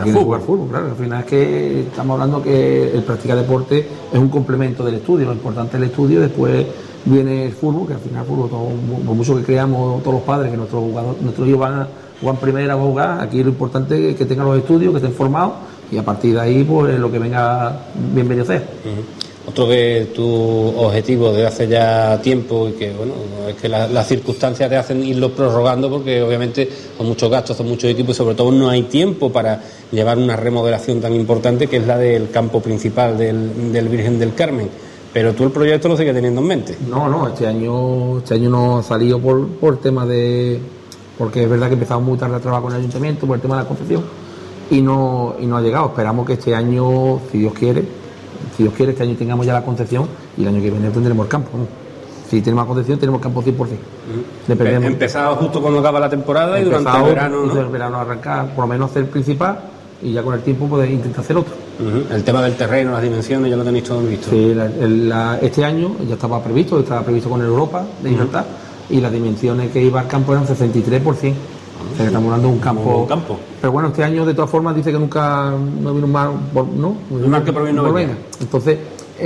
jugar fútbol, claro. Al final es que estamos hablando que el practicar deporte es un complemento del estudio. Lo importante es el estudio, después viene el fútbol, que al final el fútbol, por mucho que creamos todos los padres que nuestros hijos van a jugar primera o a jugar, aquí lo importante es que tengan los estudios, que estén formados, y a partir de ahí pues lo que venga bienvenido sea. Otro de tus objetivos de hace ya tiempo, y que bueno, es que las circunstancias te hacen irlo prorrogando, porque obviamente son muchos gastos, son muchos equipos, y sobre todo no hay tiempo para llevar una remodelación tan importante, que es la del campo principal del Virgen del Carmen. Pero tú el proyecto lo sigues teniendo en mente. No, este año no ha salido por tema de... porque es verdad que empezamos muy tarde a trabajar con el ayuntamiento por el tema de la concesión, y no ha llegado. Esperamos que este año, si Dios quiere, este año tengamos ya la concesión, y el año que viene tendremos el campo, ¿no? Si tenemos la concesión, tenemos campo 100%. Empezado justo cuando acaba la temporada, y durante el verano, ¿no? Durante el verano arrancar, por lo menos hacer el principal, y ya con el tiempo poder intentar hacer otro. El tema del terreno, las dimensiones, ya lo tenéis todo visto. Sí, este año ya estaba previsto con el Europa de Libertad, y las dimensiones que iba al campo eran 63%. O sea, que estamos hablando de un campo. Pero bueno, este año de todas formas dice que nunca no vino un mal, ¿no? Un mal que por bien no venga. Entonces,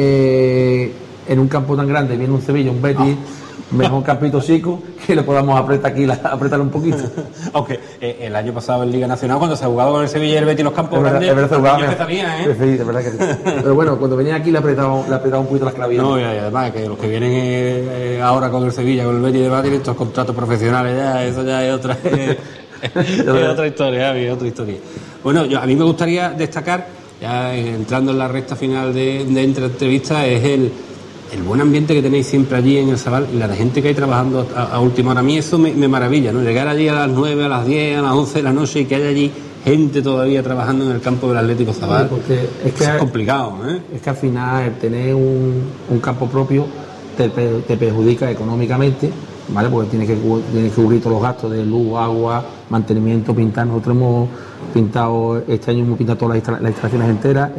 en un campo tan grande, viene un Sevilla, un Betis, mejor un campito chico, que le podamos apretar un poquito. Aunque el año pasado en Liga Nacional, cuando se ha jugado con el Sevilla y el Betis los campos grandes, es verdad, sí, es verdad que sí. Pero bueno, cuando venía aquí le apretaba un poquito las clavías. No, y además que los que vienen ahora con el Sevilla, con el Betis, de tienen estos contratos profesionales, ya eso ya es otra otra historia, Javi, otra historia. Bueno, a mí me gustaría destacar, ya entrando en la recta final de entrevista, es el buen ambiente que tenéis siempre allí en el Zabal, y la de gente que hay trabajando a última hora. A mí eso me maravilla, ¿no? Llegar allí a las 9, a las 10, a las 11 de la noche, y que haya allí gente todavía trabajando en el campo del Atlético Zabal. Sí, porque es complicado, ¿eh? Es que al final el tener un campo propio te perjudica económicamente, ¿vale? Porque tienes que cubrir todos los gastos de luz, agua, mantenimiento, pintar. Nosotros hemos pintado, este año hemos pintado todas las instalaciones enteras,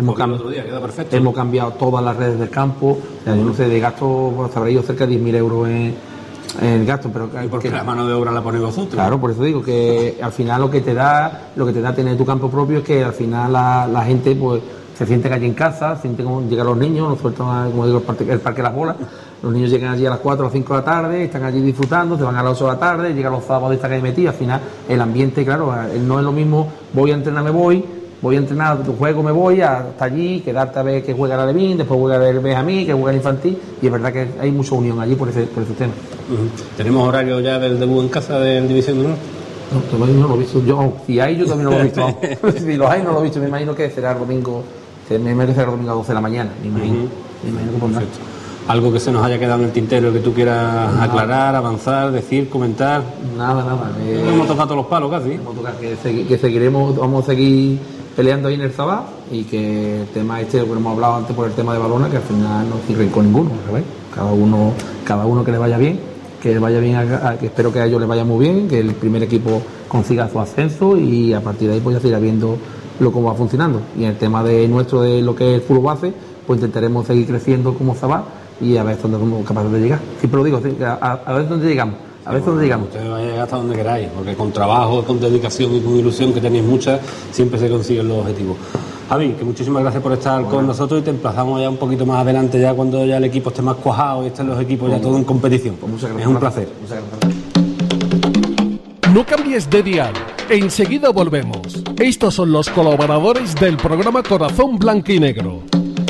hemos cambiado todas las redes del campo. O sea, yo no sé, de gasto, pues habrá ido cerca de 10.000 euros en el gasto, pero porque la mano de obra la ponéis vosotros. Claro, por eso digo que al final lo que te da tener tu campo propio es que al final la gente pues se siente que allí en casa, siente como llegan los niños, nos sueltan, como digo, el parque de las bolas. Los niños llegan allí a las 4 o las 5 de la tarde, están allí disfrutando, se van a las 8 de la tarde, llegan los sábados, están ahí metidos. Al final el ambiente, claro, no es lo mismo, voy a entrenar, voy a entrenar, juego, me voy hasta allí, quedarte a ver que juega el Alevín, después voy a ver a mí, que juega el infantil, y es verdad que hay mucha unión allí por ese tema. ¿Tenemos horario ya del debut en casa del División de Honor? No, todavía no lo he visto. Si hay, yo también no lo he visto. Si los hay, no lo he visto. Me imagino que será el domingo, a 12 de la mañana, me imagino que pondrá. ¿Algo que se nos haya quedado en el tintero que tú quieras aclarar, avanzar, decir, comentar? Nada. Hemos tocado todos los palos casi. Que seguiremos, vamos a seguir peleando ahí en el Zabal, y que el tema lo que hemos hablado antes por el tema de Balona, que al final no se rincón ninguno, ¿sabes? Cada uno que le vaya bien, que espero que a ellos les vaya muy bien, que el primer equipo consiga su ascenso, y a partir de ahí pues ya se irá viendo cómo va funcionando. Y en el tema de lo que es el fútbol base, pues intentaremos seguir creciendo como Zabal, y a ver hasta dónde somos capaces de llegar. Siempre lo digo, a ver dónde llegamos. Ustedes van a llegar hasta donde queráis, porque con trabajo, con dedicación y con ilusión, que tenéis mucha, siempre se consiguen los objetivos. Javi, que muchísimas gracias por estar con nosotros, y te emplazamos ya un poquito más adelante, ya cuando ya el equipo esté más cuajado y estén los equipos ya todos en competición. Pues muchas gracias. Es un placer. Muchas gracias. No cambies de dial, enseguida volvemos. Estos son los colaboradores del programa Corazón Blanquinegro.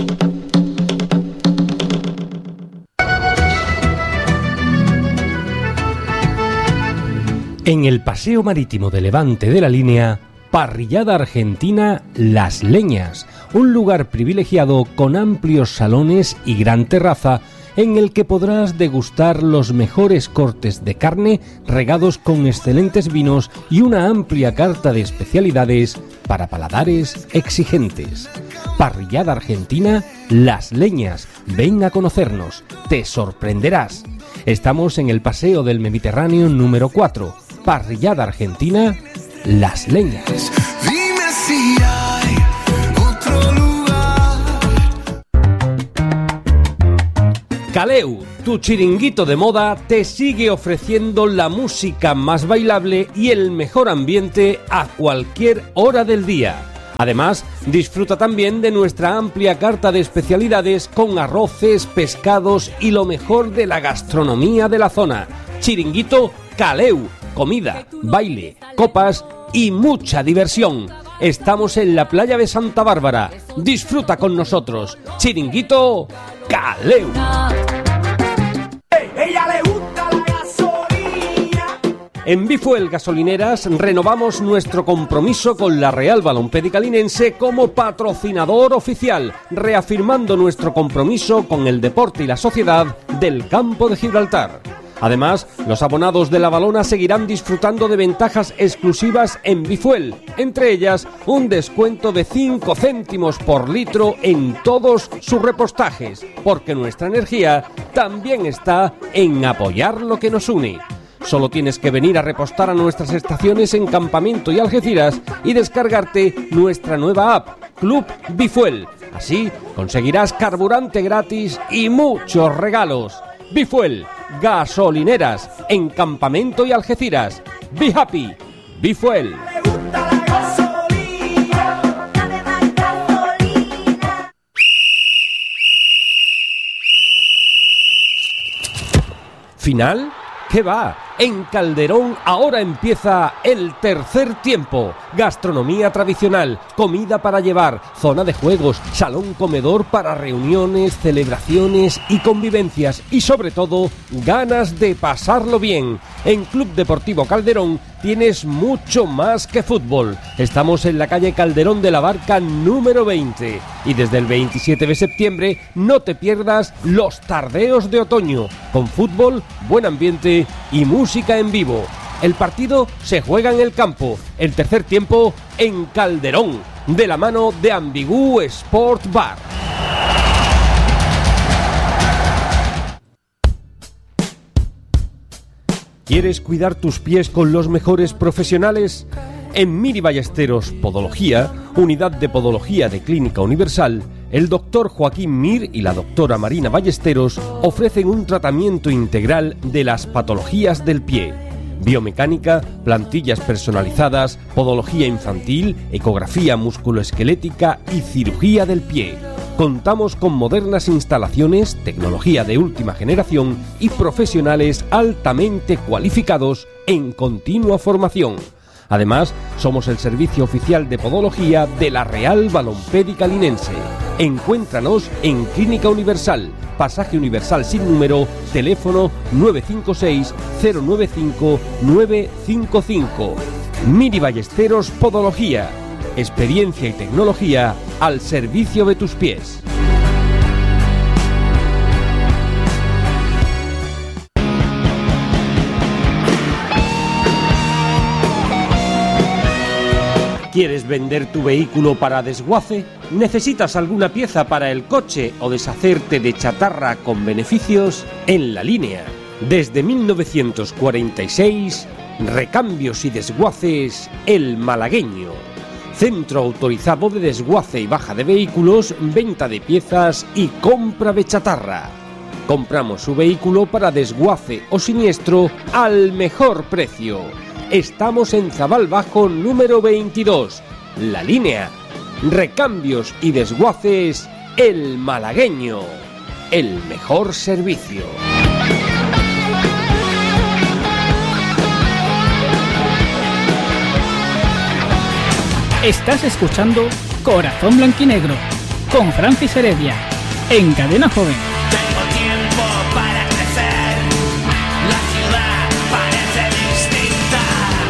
En el paseo marítimo de Levante de la Línea, parrillada argentina Las Leñas, un lugar privilegiado con amplios salones y gran terraza en el que podrás degustar los mejores cortes de carne regados con excelentes vinos y una amplia carta de especialidades para paladares exigentes. Parrillada argentina Las Leñas, ven a conocernos, te sorprenderás. Estamos en el Paseo del Mediterráneo número 4. Parrillada argentina Las Leñas. Dime si hay otro lugar. Caleu, tu chiringuito de moda, te sigue ofreciendo la música más bailable y el mejor ambiente a cualquier hora del día. Además, disfruta también de nuestra amplia carta de especialidades con arroces, pescados y lo mejor de la gastronomía de la zona. Chiringuito Caleu, comida, baile, copas y mucha diversión. Estamos en la playa de Santa Bárbara. Disfruta con nosotros. Chiringuito Caleu. En Bifuel Gasolineras renovamos nuestro compromiso con la Real Balompédica Linense como patrocinador oficial, reafirmando nuestro compromiso con el deporte y la sociedad del Campo de Gibraltar. Además, los abonados de la Balona seguirán disfrutando de ventajas exclusivas en Bifuel, entre ellas un descuento de 5 céntimos por litro en todos sus repostajes, porque nuestra energía también está en apoyar lo que nos une. Solo tienes que venir a repostar a nuestras estaciones en Campamento y Algeciras y descargarte nuestra nueva app, Club Bifuel. Así conseguirás carburante gratis y muchos regalos. Bifuel, gasolineras en Campamento y Algeciras. Be happy, Bifuel. ¿Final? ¿Qué va? En Calderón ahora empieza el tercer tiempo. Gastronomía tradicional, comida para llevar, zona de juegos, salón comedor para reuniones, celebraciones y convivencias. Y sobre todo, ganas de pasarlo bien. En Club Deportivo Calderón tienes mucho más que fútbol. Estamos en la calle Calderón de la Barca número 20. Y desde el 27 de septiembre no te pierdas los tardeos de otoño. Con fútbol, buen ambiente y música en vivo. El partido se juega en el campo, el tercer tiempo en Calderón, de la mano de Ambigú Sport Bar. ¿Quieres cuidar tus pies con los mejores profesionales? En Miri Ballesteros Podología, unidad de podología de Clínica Universal, el doctor Joaquín Mir y la doctora Marina Ballesteros ofrecen un tratamiento integral de las patologías del pie. Biomecánica, plantillas personalizadas, podología infantil, ecografía musculoesquelética y cirugía del pie. Contamos con modernas instalaciones, tecnología de última generación y profesionales altamente cualificados en continua formación. Además, somos el servicio oficial de podología de la Real Balompédica Linense. Encuéntranos en Clínica Universal, Pasaje Universal sin número, teléfono 956 095 955. Miri Ballesteros Podología. Experiencia y tecnología al servicio de tus pies. ¿Quieres vender tu vehículo para desguace? ¿Necesitas alguna pieza para el coche o deshacerte de chatarra con beneficios? En La Línea, desde 1946, Recambios y Desguaces El Malagueño. Centro autorizado de desguace y baja de vehículos, venta de piezas y compra de chatarra. Compramos su vehículo para desguace o siniestro al mejor precio. Estamos en Zabal Bajo número 22. La Línea. Recambios y Desguaces El Malagueño. El mejor servicio. Estás escuchando Corazón Blanquinegro con Francis Heredia en Cadena Joven. Tengo tiempo para crecer, la ciudad parece distinta.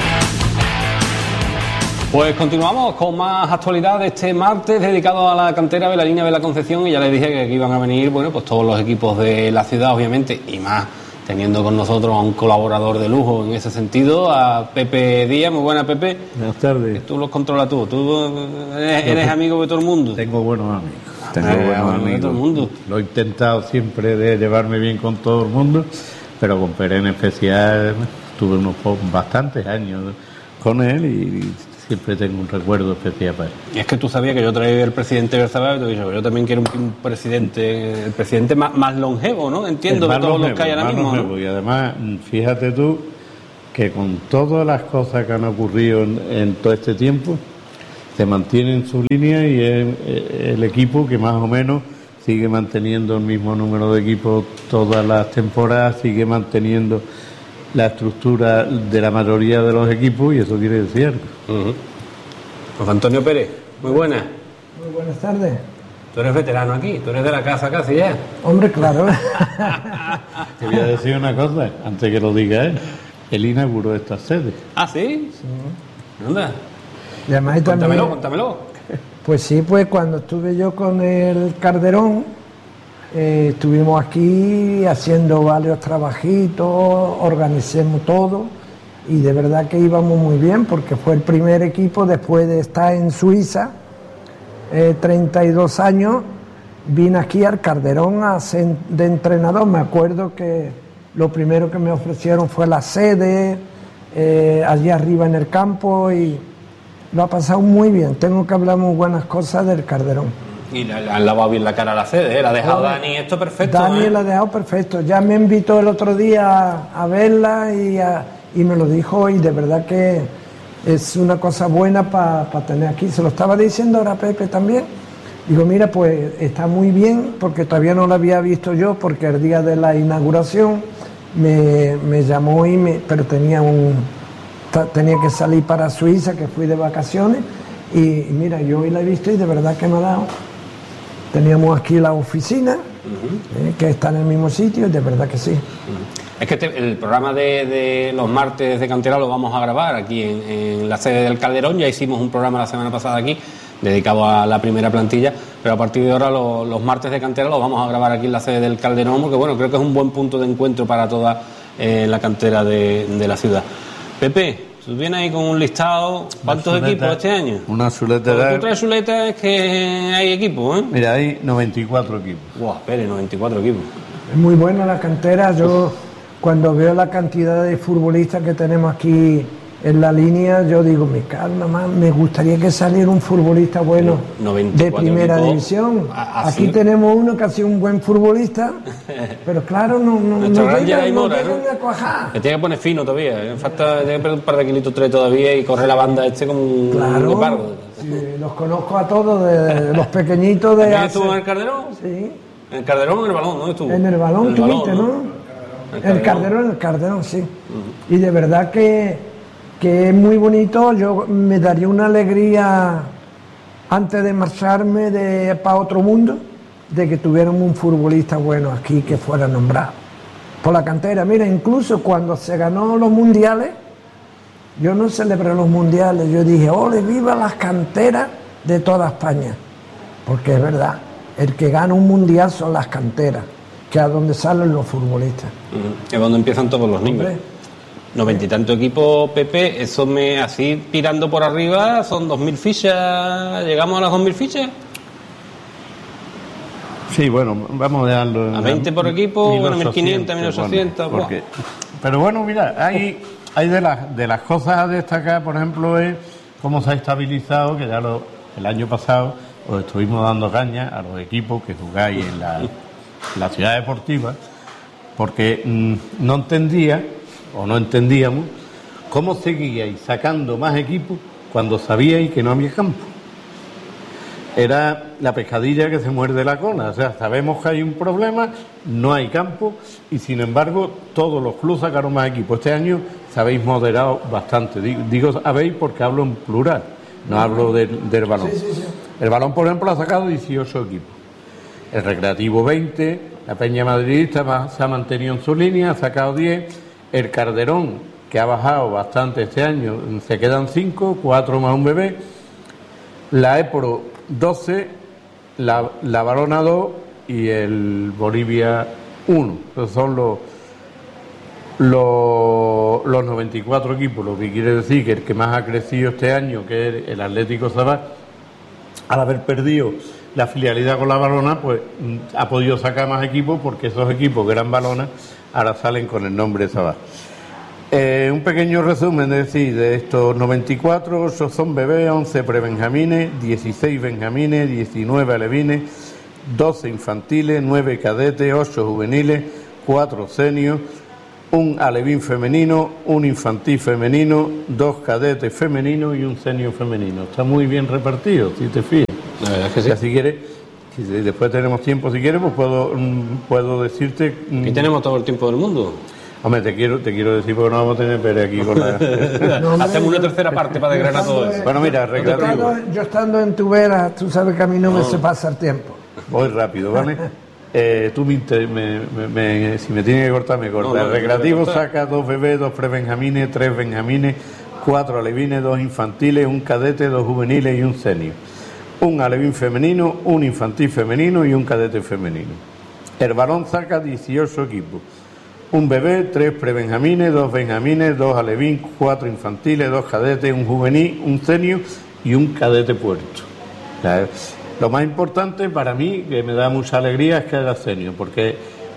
Pues continuamos con más actualidad de este martes dedicado a la cantera de la Línea de la Concepción, y ya les dije que aquí iban a venir, bueno, pues todos los equipos de la ciudad, obviamente, y más teniendo con nosotros a un colaborador de lujo en ese sentido, a Pepe Díaz. Muy buena, Pepe. Buenas tardes. Tú los controlas tú eres amigo de todo el mundo. Tengo buenos amigos. De todo el mundo. Lo he intentado siempre de llevarme bien con todo el mundo, pero con Pérez en especial tuve bastantes años con él y siempre tengo un recuerdo especial para él. Y es que tú sabías que yo traía el presidente Berzabal, y te dije, yo también quiero un presidente, el presidente más longevo, ¿no? Entiendo de todos los que hay ahora mismo, ¿no? Y además, fíjate tú que con todas las cosas que han ocurrido en todo este tiempo, se mantiene en su línea y es el equipo que más o menos sigue manteniendo el mismo número de equipos todas las temporadas, sigue manteniendo la estructura de la mayoría de los equipos y eso quiere decir algo. José Antonio Pérez, muy buenas. Muy buenas tardes. Tú eres veterano aquí, tú eres de la casa casi ya. Hombre, claro. Te voy a decir una cosa, antes que lo diga él inauguró esta sede. ¿Ah, sí? ¿Dónde? Y además también, Cuéntamelo. pues sí, pues cuando estuve yo con el Calderón, estuvimos aquí haciendo varios trabajitos, organicemos todo y de verdad que íbamos muy bien porque fue el primer equipo después de estar en Suiza, 32 años, vine aquí al Calderón a ser de entrenador. Me acuerdo que lo primero que me ofrecieron fue la sede, allí arriba en el campo y lo ha pasado muy bien. Tengo que hablar muy buenas cosas del Calderón. Y le han lavado bien la cara a la sede, ¿eh? La ha dejado Dani esto perfecto. Dani la ha dejado perfecto. Ya me invitó el otro día a verla y me lo dijo y de verdad que es una cosa buena para tener aquí. Se lo estaba diciendo ahora a Pepe también. Digo, mira, pues está muy bien porque todavía no lo había visto yo porque el día de la inauguración me llamó pero tenía que salir para Suiza, que fui de vacaciones y mira, yo hoy la he visto y de verdad que me ha dado. Teníamos aquí la oficina, que está en el mismo sitio y de verdad que sí. Es que el programa de los martes de cantera lo vamos a grabar aquí en la sede del Calderón. Ya hicimos un programa la semana pasada aquí dedicado a la primera plantilla, pero a partir de ahora los martes de cantera los vamos a grabar aquí en la sede del Calderón porque bueno, creo que es un buen punto de encuentro para toda la cantera de la ciudad. Pepe, tú vienes ahí con un listado. ¿Cuántos equipos este año? Una chuleta. Cuando tú traes chuleta es que hay equipos, ¿eh? Mira, hay 94 equipos. Guau, espere, 94 equipos. Es muy buena la cantera. Yo cuando veo la cantidad de futbolistas que tenemos aquí en la línea, yo digo, me calma más, me gustaría que saliera un futbolista bueno de primera división. Aquí tenemos uno que ha sido un buen futbolista, pero claro, no llegan a cuajar. Le tiene que poner fino todavía, falta tiene que perder un par de kilitos 3 todavía y correr la banda como un guepardo. Sí, los conozco a todos, de los pequeñitos de... ¿También estuvo en el Calderón? Sí. ¿En el Calderón o en el Balón? ¿Dónde estuvo? En el Balón tuviste, ¿no? El Calderón, sí. Y de verdad que es muy bonito. Yo me daría una alegría antes de marcharme para otro mundo de que tuviéramos un futbolista bueno aquí que fuera nombrado por la cantera. Mira, incluso cuando se ganó los mundiales, yo no celebré los mundiales, yo dije, ole, viva las canteras de toda España, porque es verdad, el que gana un mundial son las canteras, que es a donde salen los futbolistas. Es donde empiezan todos los niños. 90 y tanto equipos, Pepe, eso así tirando por arriba, son 2.000 fichas, ¿llegamos a las 2.000 fichas? Sí, bueno, vamos a dejarlo... A 20 por equipo, 1.500, 1.800... Bueno, pero bueno, mira, hay de las cosas a destacar, por ejemplo, es cómo se ha estabilizado, que ya el año pasado os estuvimos dando caña a los equipos que jugáis en la ciudad deportiva, porque no entendíamos cómo seguíais sacando más equipos cuando sabíais que no había campo. Era la pescadilla que se muerde la cola, o sea, sabemos que hay un problema, no hay campo y sin embargo todos los clubes sacaron más equipos. Este año se habéis moderado bastante, digo habéis porque hablo en plural, no hablo del Balón. Sí. El Balón, por ejemplo, ha sacado 18 equipos, el Recreativo 20, la Peña Madridista se ha mantenido en su línea, ha sacado 10, el Calderón, que ha bajado bastante este año, se quedan 5, 4 más un bebé, la EPRO 12, la Balona 2 y el Bolivia 1. Esos son los 94 equipos, lo que quiere decir que el que más ha crecido este año, que es el Atlético Sabás, al haber perdido la filialidad con la Balona, pues ha podido sacar más equipos porque esos equipos que eran Balona ahora salen con el nombre de Sabás. Un pequeño resumen, es decir, de estos 94, 8 son bebés, 11 prebenjamines, 16 benjamines, 19 alevines, 12 infantiles, 9 cadetes, 8 juveniles, 4 seniors, un alevín femenino, un infantil femenino, 2 cadetes femeninos y un senior femenino. Está muy bien repartido, si te fijas. La verdad es que sí. O sea, si quieres, si después tenemos tiempo, si quieres, pues puedo decirte... Aquí tenemos todo el tiempo del mundo. Hombre, te quiero decir porque no vamos a tener Pérez aquí con la... No, hombre, Hacemos una tercera parte para desgranar todo eso. Bueno, mira, recreativo. Yo estando en Tubera, tú sabes que a mí no me se pasa el tiempo. Voy rápido, ¿vale? Tú si me tienes que cortar, me cortas. No, El recreativo no, no, no. saca 2 bebés, 2 prebenjamines, 3 benjamines, 4 alevines, 2 infantiles, un cadete, 2 juveniles y un senior. Un alevín femenino, un infantil femenino y un cadete femenino. El balón saca 18 equipos. Un bebé, 3 prebenjamines, 2 benjamines, 2 alevín, 4 infantiles, 2 cadetes, un juvenil, un senior y un cadete puerto. Lo más importante para mí, que me da mucha alegría, es que haya senior, porque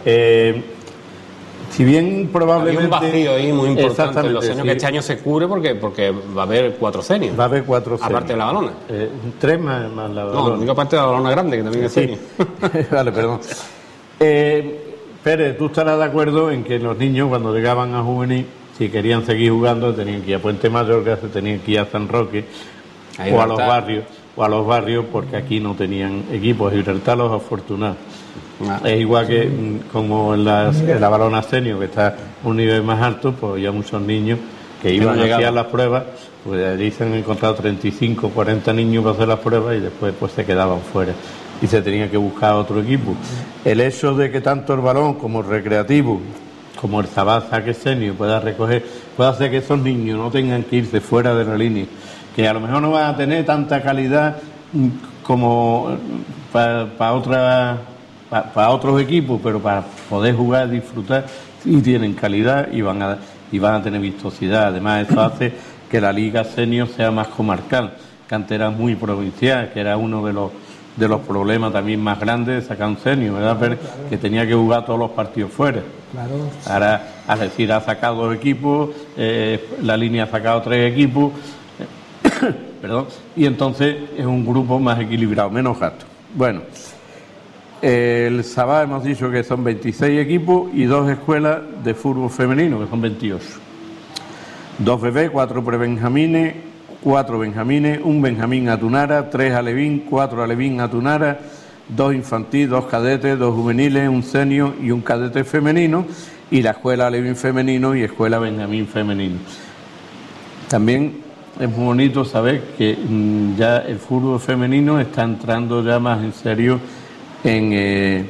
si bien probablemente... Hay un vacío ahí muy importante en los seniors, sí. que este año se cubre porque va a haber 4 seniors. Va a haber 4 senior. Aparte de la balona. 3 más la balona. No, única parte de la balona grande, que también es Sí. senior. Vale, perdón. Pérez, tú estarás de acuerdo en que los niños cuando llegaban a juvenil, si querían seguir jugando, tenían que ir a Puente Mayorga, se tenían que ir a San Roque Ahí o a Gibraltar. los barrios, porque aquí no tenían equipos. Gibraltar los afortunados. Ah. Es igual que como en la balona senior, que está a un nivel más alto, pues ya muchos niños que iban a hacer las pruebas, pues allí se han encontrado 35, 40 niños para hacer las pruebas y después pues se quedaban fuera y se tenía que buscar otro equipo. El hecho de que tanto el balón como el recreativo, como el Zabal saque senior pueda recoger, puede hacer que esos niños no tengan que irse fuera de la línea, que a lo mejor no van a tener tanta calidad como para otros equipos, pero para poder jugar, disfrutar, sí tienen calidad y van a tener vistosidad. Además, eso hace que la Liga Senior sea más comarcal, que antes era muy provincial, que era uno de los problemas también más grandes de sacar un senior, ¿verdad? Pero que tenía que jugar todos los partidos fuera. Claro. Ahora, es decir, ha sacado 2 equipos, la línea ha sacado 3 equipos, perdón, y entonces es un grupo más equilibrado, menos gasto. Bueno, el Sabá hemos dicho que son 26 equipos y 2 escuelas de fútbol femenino, que son 28. 2 bebés, 4 prebenjamines, 4 benjamines, un benjamín atunara, 3 alevín, 4 alevín atunara, 2 infantil, 2 cadetes, 2 juveniles, un senior y un cadete femenino, y la escuela alevín femenino y escuela benjamín femenino. También es muy bonito saber que ya el fútbol femenino está entrando ya más en serio en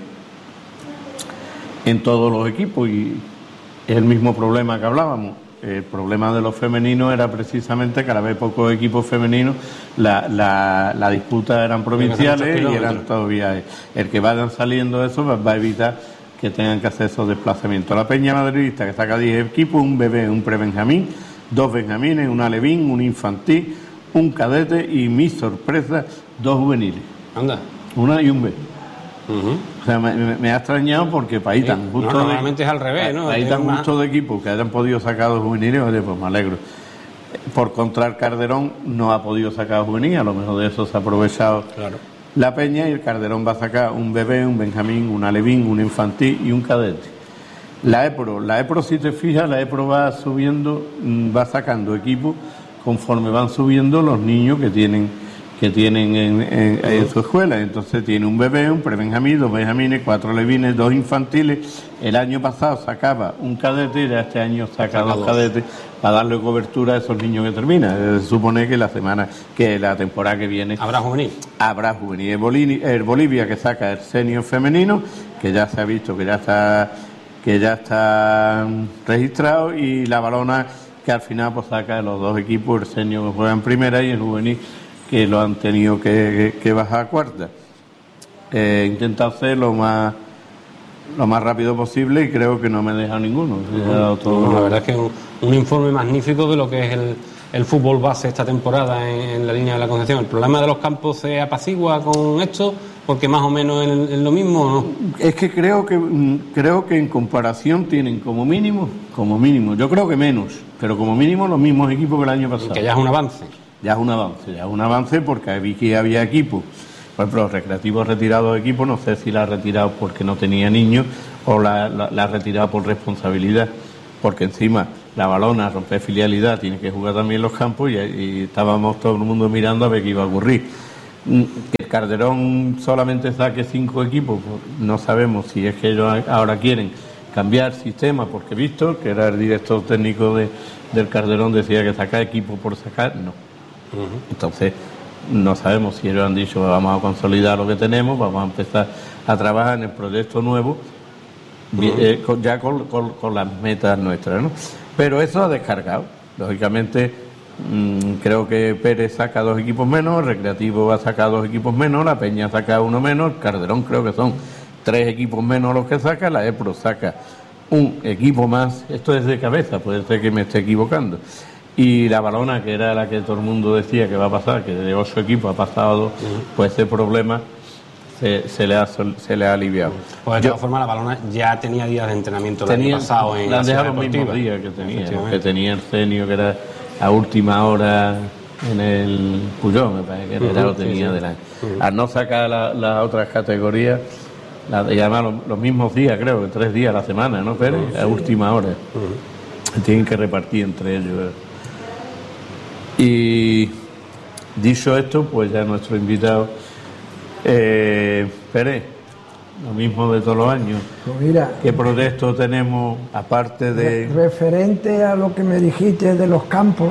todos los equipos, y es el mismo problema que hablábamos. El problema de los femeninos era precisamente que al haber pocos equipos femeninos, la disputa eran provinciales y eran todavía... El que vayan saliendo de eso va a evitar que tengan que hacer esos desplazamientos. La Peña Madridista, que saca 10 equipos, un bebé, un prebenjamín, 2 benjamines, un alevín, un infantil, un cadete y, mi sorpresa, 2 juveniles. Anda. Una y un B. Uh-huh. O sea, me ha extrañado porque para ahí tan justo... Normalmente es al revés, ¿no? Ahí tan justo de equipos que hayan podido sacar 2 juveniles, oye, pues me alegro. Por contra, el Calderón no ha podido sacar juveniles, a lo mejor de eso se ha aprovechado la Peña, y el Calderón va a sacar un bebé, un benjamín, un alevín, un infantil y un cadete. La EPRO, si te fijas, la EPRO va subiendo, va sacando equipos conforme van subiendo los niños que tienen en su escuela. Entonces tiene un bebé, un prebenjamín, 2 benjamines, 4 alevines, 2 infantiles. El año pasado sacaba un cadete y este año saca 2 cadetes para darle cobertura a esos niños que terminan. Se supone que la temporada que viene habrá juvenil. Habrá juvenil. El Bolivia, que saca el senior femenino, que ya se ha visto que ya está registrado, y la Balona, que al final pues saca de los 2 equipos, el senior que juega en primera y el juvenil que lo han tenido que bajar a cuarta. He intentado hacer lo más rápido posible y creo que no me he dejado ninguno. La verdad es que es un informe magnífico de lo que es el fútbol base esta temporada en la línea de la Concepción. ¿El problema de los campos se apacigua con esto? Porque más o menos es lo mismo, ¿no? Es que creo que en comparación tienen como mínimo, yo creo que menos, pero como mínimo los mismos equipos que el año pasado. Que ya es un avance. Ya es un avance porque vi que había equipos. Por ejemplo, los recreativos retirados de equipos, no sé si la ha retirado porque no tenía niños o la ha retirado por responsabilidad. porque encima la Balona, romper filialidad, tiene que jugar también los campos y estábamos todo el mundo mirando a ver qué iba a ocurrir. Que el Calderón solamente saque 5 equipos, pues no sabemos si es que ellos ahora quieren cambiar sistema, porque Víctor, que era el director técnico del Calderón, decía que sacar equipos por sacar, no. Entonces, no sabemos si ellos han dicho vamos a consolidar lo que tenemos, vamos a empezar a trabajar en el proyecto nuevo, ya con las metas nuestras, ¿no? Pero eso ha descargado. Lógicamente, creo que Pérez saca 2 equipos menos, el Recreativo va a sacar 2 equipos menos, la Peña saca 1 menos, el Calderón creo que son 3 equipos menos los que saca, la EPRO saca 1 equipo más, esto es de cabeza, puede ser que me esté equivocando. Y la Balona, que era la que todo el mundo decía que va a pasar, que de 8 equipos ha pasado, pues ese problema se le ha aliviado. Pues de todas formas, la Balona ya tenía días de entrenamiento el año pasado en la Ciudad los mismos Deportiva. días que tenía el Cenio, que era a última hora en el Puyol, me parece que ya lo tenía del año. Al no sacar las otras categorías, y además los mismos días, creo que 3 días a la semana, ¿no, Pérez? A última hora. Tienen que repartir entre ellos. Y dicho esto, pues ya nuestro invitado, Pérez, lo mismo de todos los años. Pues mira, ¿qué proyectos tenemos aparte de...? Referente a lo que me dijiste de los campos,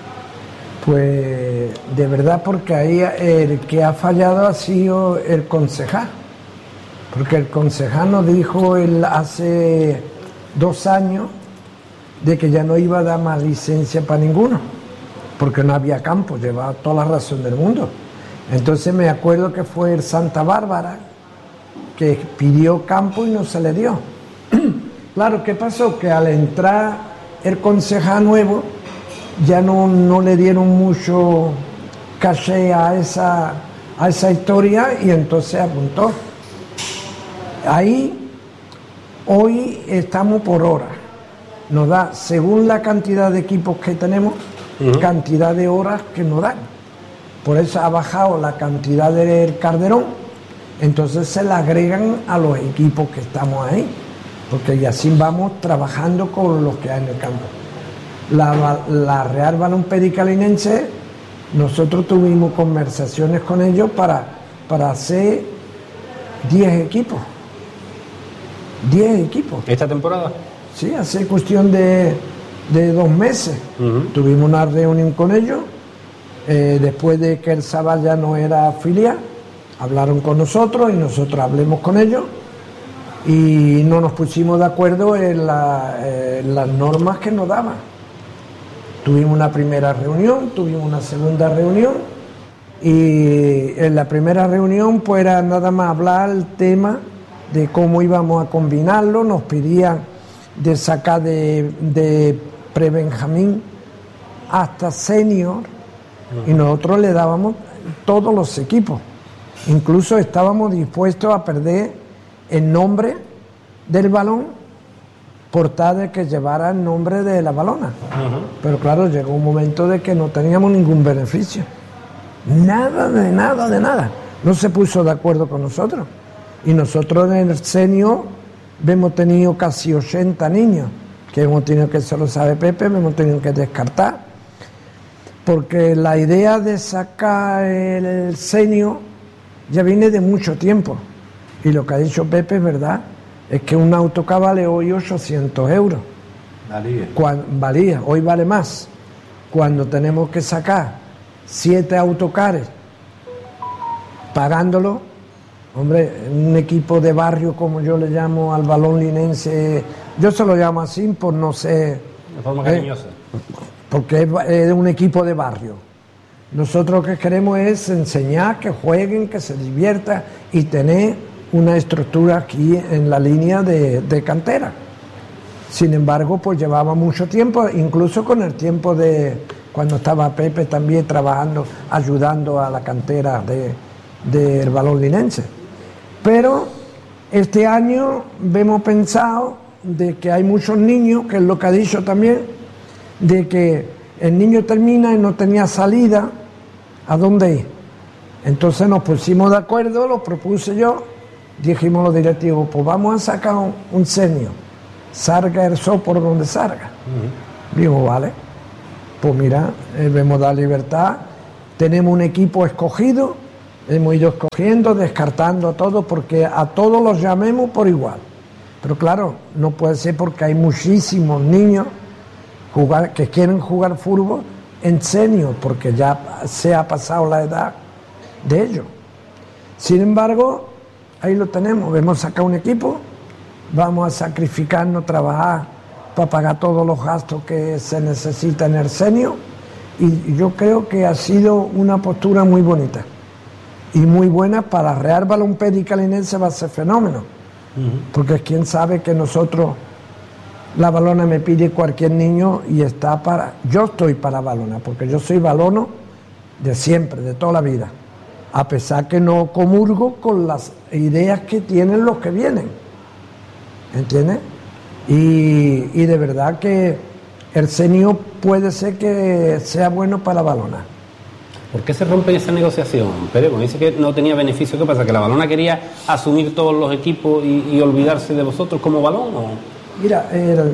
pues de verdad, porque ahí el que ha fallado ha sido el concejal, porque el concejal nos dijo hace 2 años de que ya no iba a dar más licencia para ninguno, porque no había campo, llevaba toda la razón del mundo. Entonces me acuerdo que fue el Santa Bárbara que pidió campo y no se le dio. Claro, ¿qué pasó? Que al entrar el concejal nuevo ya no le dieron mucho caché a esa historia y entonces apuntó. Ahí, hoy estamos por hora. Nos da, según la cantidad de equipos que tenemos, cantidad de horas que nos dan. Por eso ha bajado la cantidad del Calderón, entonces se la agregan a los equipos que estamos ahí, porque y así vamos trabajando con los que hay en el campo. La Real Balonpedi Calinense, nosotros tuvimos conversaciones con ellos para hacer 10 equipos. 10 equipos. ¿Esta temporada? Sí, hace cuestión de 2 meses. Tuvimos una reunión con ellos, después de que el Sabal ya no era filial, hablaron con nosotros y nosotros hablemos con ellos y no nos pusimos de acuerdo en las normas que nos daban. Tuvimos una primera reunión, tuvimos una segunda reunión y en la primera reunión pues era nada más hablar el tema de cómo íbamos a combinarlo. Nos pedían de sacar de prebenjamín hasta senior y nosotros le dábamos todos los equipos. Incluso estábamos dispuestos a perder el nombre del balón por tal de que llevara el nombre de la Balona. Pero claro, llegó un momento de que no teníamos ningún beneficio. Nada de nada. No se puso de acuerdo con nosotros. Y nosotros en el senior hemos tenido casi 80 niños que hemos tenido que, se lo sabe Pepe, hemos tenido que descartar. Porque la idea de sacar el senior ya viene de mucho tiempo. Y lo que ha dicho Pepe es verdad, es que un autocar vale hoy 800 euros. Valía, hoy vale más. Cuando tenemos que sacar 7 autocares pagándolo, hombre, un equipo de barrio, como yo le llamo al balón linense, yo se lo llamo así por no sé... De forma cariñosa. Porque es un equipo de barrio. Nosotros lo que queremos es enseñar, que jueguen, que se diviertan y tener una estructura aquí en la línea de cantera. Sin embargo, pues llevaba mucho tiempo, incluso con el tiempo de cuando estaba Pepe también trabajando, ayudando a la cantera del balón linense. Pero este año hemos pensado de que hay muchos niños, que es lo que ha dicho también, de que el niño termina y no tenía salida, ¿a dónde ir? Entonces nos pusimos de acuerdo, lo propuse yo, dijimos los directivos, pues vamos a sacar un senior. salga el sol por donde salga. Digo, vale, pues mira, hemos dado libertad, tenemos un equipo escogido, hemos ido escogiendo, descartando a todos, porque a todos los llamemos por igual. Pero claro, no puede ser porque hay muchísimos niños que quieren jugar fútbol en senior, porque ya se ha pasado la edad de ellos. Sin embargo, ahí lo tenemos, hemos sacado un equipo, vamos a sacrificarnos, trabajar para pagar todos los gastos que se necesitan en el senior, y yo creo que ha sido una postura muy bonita y muy buena para Real Balompédica Linense. Va a ser fenómeno, porque quién sabe que nosotros, la Valona me pide cualquier niño y está para, yo estoy para Valona, porque yo soy valono de siempre, de toda la vida, a pesar que no comulgo con las ideas que tienen los que vienen, ¿entiendes? Y de verdad que el senior puede ser que sea bueno para la Valona. ¿Por qué se rompe esa negociación, Pérez? Bueno, dice que no tenía beneficio. ¿Qué pasa? ¿Que la Valona quería asumir todos los equipos y olvidarse de vosotros como Balón? ¿O? Mira,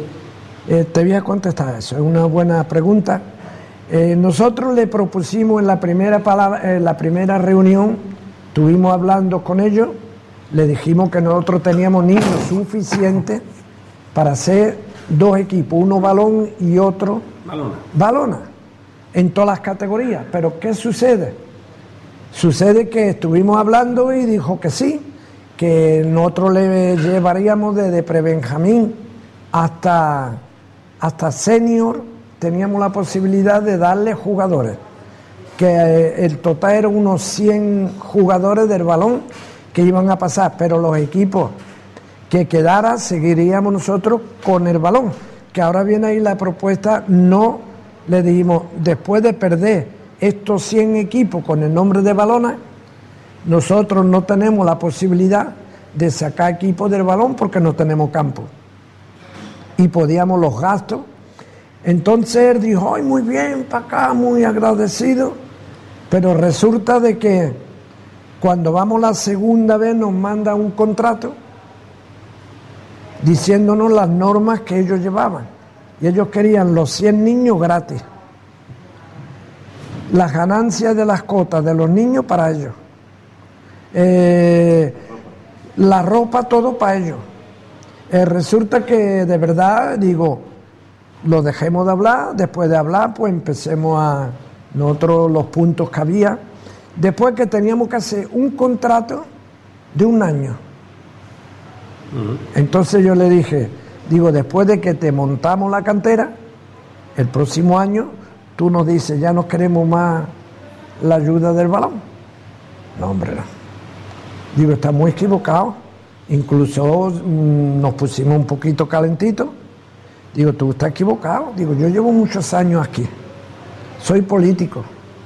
te voy a contestar eso, es una buena pregunta. Nosotros le propusimos en la primera reunión, estuvimos hablando con ellos, le dijimos que nosotros teníamos niños suficientes para hacer dos equipos, uno Balón y otro Valona, en todas las categorías. Pero ¿qué sucede? Sucede que estuvimos hablando y dijo que sí, que nosotros le llevaríamos desde prebenjamín hasta senior, teníamos la posibilidad de darle jugadores, que el total era unos 100 jugadores del Balón que iban a pasar, pero los equipos que quedara seguiríamos nosotros con el Balón, que ahora viene ahí la propuesta. No le dijimos, después de perder estos 100 equipos con el nombre de Valona, nosotros no tenemos la posibilidad de sacar equipos del Balón porque no tenemos campo y podíamos los gastos. Entonces él dijo, ay, muy bien, para acá, muy agradecido, pero resulta de que cuando vamos la segunda vez nos manda un contrato diciéndonos las normas que ellos llevaban, y ellos querían los 100 niños gratis, las ganancias de las cotas de los niños para ellos, la ropa, todo para ellos. Resulta que de verdad, digo, lo dejemos de hablar. Después de hablar, pues empecemos a nosotros los puntos que había, después que teníamos que hacer un contrato de un año. Entonces yo le dije, digo, después de que te montamos la cantera, el próximo año tú nos dices, ya no queremos más la ayuda del Balón. No, hombre, no. Digo, está muy equivocado. Incluso nos pusimos un poquito calentitos. Digo, tú estás equivocado. Digo, yo llevo muchos años aquí, soy político,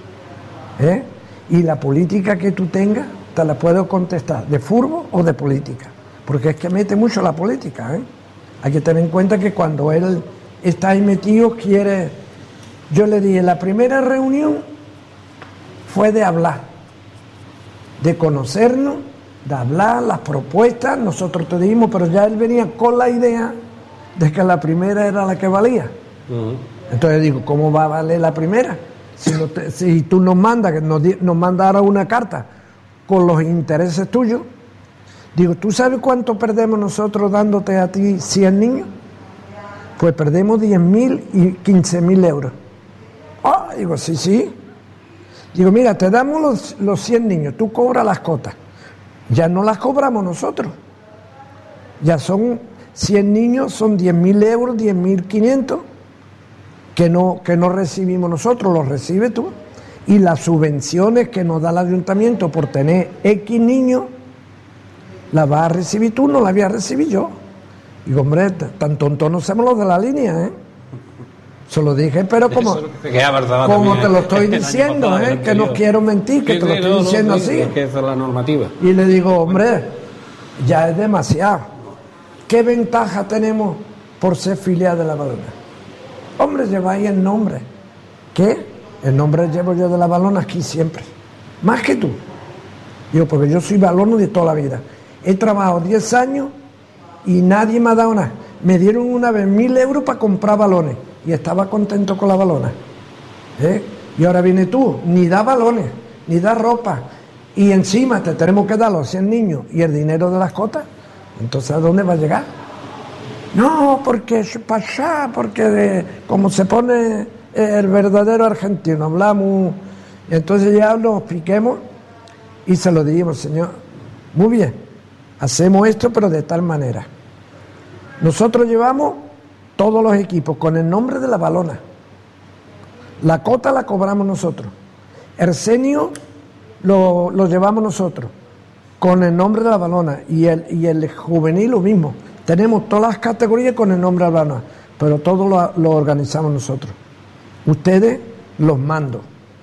y la política que tú tengas te la puedo contestar, de fútbol o de política, porque es que mete mucho la política, Hay que tener en cuenta que cuando él está ahí metido, quiere... Yo le dije, la primera reunión fue de hablar, de conocernos, de hablar, las propuestas, nosotros te dijimos, pero ya él venía con la idea de que la primera era la que valía. Entonces digo, ¿cómo va a valer la primera? Si tú nos mandas, que nos mandara una carta con los intereses tuyos. Digo, ¿tú sabes cuánto perdemos nosotros dándote a ti 100 niños? Pues perdemos 10.000 y 15.000 euros. Digo, sí. Digo, mira, te damos los 100 niños, tú cobras las cotas. Ya no las cobramos nosotros. Ya son 100 niños, son 10.000 euros, 10.500, que no recibimos nosotros, los recibes tú. Y las subvenciones que nos da el ayuntamiento por tener X niños, las vas a recibir tú, no las voy a recibir yo. Digo, hombre, tan tontos no somos los de la línea, Se lo dije, pero como te lo estoy diciendo, que no quiero mentir, que te lo estoy diciendo así. Es que esa es la normativa. Y le digo, hombre, ya es demasiado. ¿Qué ventaja tenemos por ser filial de la Valona? Hombre, lleváis el nombre. ¿Qué? El nombre llevo yo de la Valona aquí siempre. Más que tú. Digo, porque yo soy valono de toda la vida. He trabajado 10 años y nadie me ha dado nada. me dieron una vez 1.000 euros para comprar balones y estaba contento con la balona. Y ahora viene tú, ni da balones, ni da ropa, y encima te tenemos que dar los 100 niños y el dinero de las cotas. Entonces, ¿a dónde va a llegar? No, porque es pasá, porque como se pone el verdadero argentino, hablamos, y entonces ya nos piquemos y se lo dijimos, señor, muy bien, hacemos esto, pero de tal manera. Nosotros llevamos todos los equipos con el nombre de la balona. La cota la cobramos nosotros. El senior lo llevamos nosotros con el nombre de la balona. Y el juvenil lo mismo. Tenemos todas las categorías con el nombre de la balona, pero todo lo organizamos nosotros. Ustedes los mando.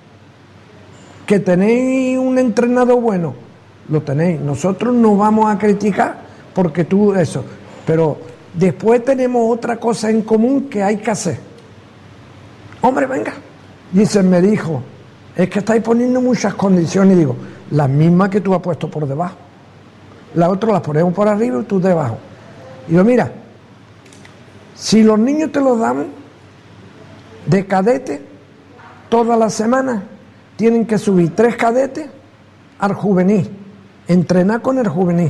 Que tenéis un entrenador bueno, lo tenéis. Nosotros no vamos a criticar porque tú eso. Pero después tenemos otra cosa en común que hay que hacer. Hombre, venga. Me dijo, es que estáis poniendo muchas condiciones. Y digo, las mismas que tú has puesto por debajo. Las otras las ponemos por arriba y tú debajo. Y digo, mira, si los niños te los dan de cadete, toda la semana tienen que subir 3 cadetes al juvenil, entrenar con el juvenil.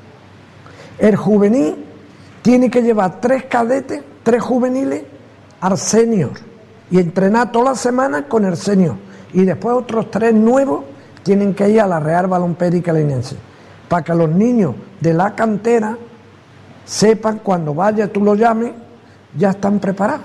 El juvenil tiene que llevar 3 cadetes, 3 juveniles al senior y entrenar toda la semana con el senior. Y después otros 3 nuevos tienen que ir a la Real Balompédica Linense, para que los niños de la cantera sepan, cuando vaya tú los llames, ya están preparados.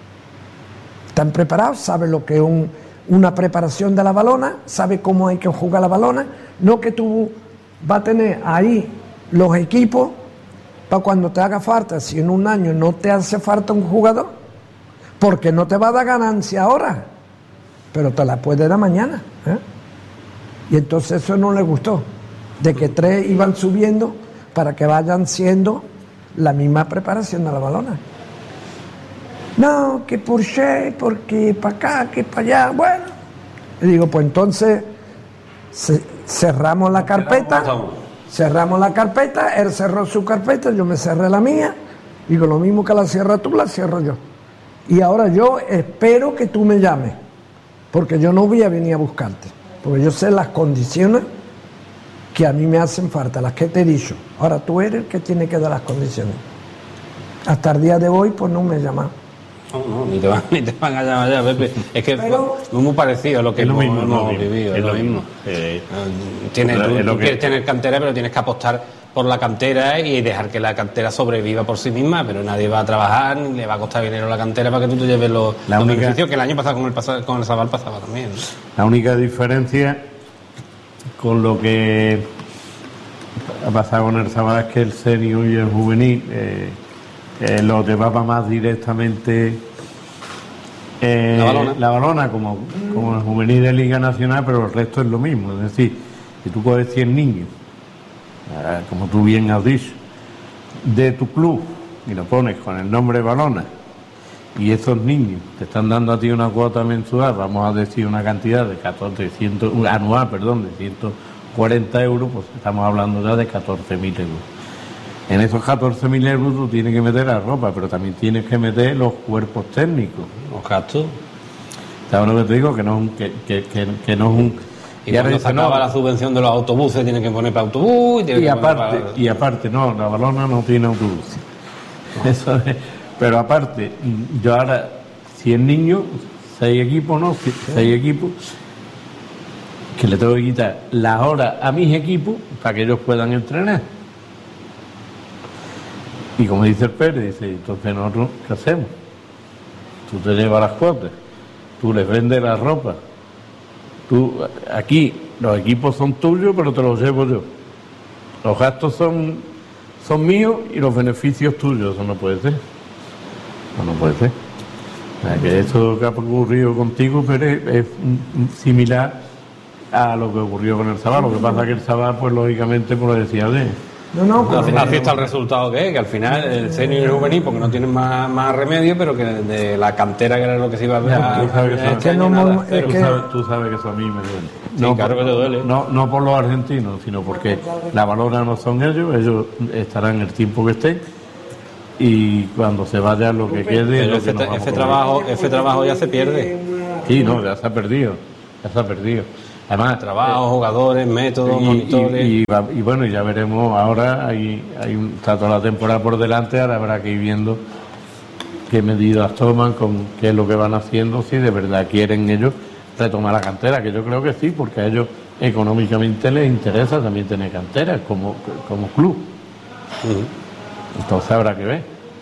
Están preparados, saben lo que es una preparación de la balona, saben cómo hay que jugar la balona, no que tú vas a tener ahí los equipos para cuando te haga falta, si en un año no te hace falta un jugador, porque no te va a dar ganancia ahora, pero te la puede dar mañana. Y entonces eso no le gustó, de que 3 iban subiendo para que vayan siendo la misma preparación de la balona. No, que por qué, porque para acá, que para allá. Bueno, le digo, pues entonces cerramos la carpeta. Cerramos la carpeta, él cerró su carpeta, yo me cerré la mía. Digo, lo mismo que la cierras tú, la cierro yo. Y ahora yo espero que tú me llames, porque yo no voy a venir a buscarte, porque yo sé las condiciones que a mí me hacen falta, las que te he dicho. Ahora tú eres el que tiene que dar las condiciones. Hasta el día de hoy, pues no me llaman. No, ni te van a llamar ya, Pepe. Es que pero, es muy parecido a lo que hemos vivido. Es lo mismo. Tú quieres tener cantera, pero tienes que apostar por la cantera y dejar que la cantera sobreviva por sí misma, pero nadie va a trabajar, ni le va a costar dinero a la cantera para que tú te lleves los beneficios, que el año pasado con el Sabal pasaba también, ¿no? La única diferencia con lo que ha pasado con el Sabal es que el senior y el juvenil lo llevaba más directamente la balona como el juvenil de Liga Nacional, pero el resto es lo mismo. Es decir, si tú coges 100 niños, como tú bien has dicho, de tu club y lo pones con el nombre balona, y esos niños te están dando a ti una cuota mensual, vamos a decir una cantidad de 140 euros, pues estamos hablando ya de 14.000 euros. En esos 14.000 euros tú tienes que meter la ropa, pero también tienes que meter los cuerpos técnicos, los gastos. ¿Sabes lo que te digo? Que no es un y cuando se acaba la subvención de los autobuses tienen que poner para autobús y aparte no, la balona no tiene autobús. No. Eso es, pero aparte, yo ahora 100 niños, 6 equipos, ¿no? 6 equipos, que le tengo que quitar las horas a mis equipos para que ellos puedan entrenar. Y como dice el Pérez, dice, entonces nosotros, ¿qué hacemos? Tú te llevas las cuotas, tú les vendes la ropa. Tú, aquí los equipos son tuyos, pero te los llevo yo. Los gastos son míos y los beneficios tuyos. Eso no puede ser. No puede ser. O sea, que eso que ha ocurrido contigo, pero es similar a lo que ocurrió con el Sabal. Lo que pasa es que el Sabal, pues lógicamente, pues lo decía de... Así está el resultado que al final el senior y el juvenil, porque no tienen más remedio, pero que de la cantera, que era lo que se iba a ver. Tú sabes que eso a mí me duele. Sí, claro que te duele. No por los argentinos, sino porque la balona no son ellos estarán el tiempo que estén, y cuando se vaya lo que quede... Pero lo que nos vamos a comer. ese trabajo ya se pierde. Sí, no, ya se ha perdido. Además, Trabajo, jugadores, métodos, monitores... y bueno, ya veremos, ahora está toda la temporada por delante, ahora habrá que ir viendo qué medidas toman, con qué es lo que van haciendo, si de verdad quieren ellos retomar la cantera, que yo creo que sí, porque a ellos económicamente les interesa también tener cantera como club. Entonces habrá que ver.